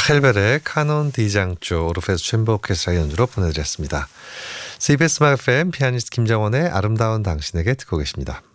파헬벨의 카논 디장조 오르페스 챔버 오케스트라 연주로 보내드렸습니다. CBS 음악 FM 피아니스트 김정원의 아름다운 당신에게 듣고 계십니다.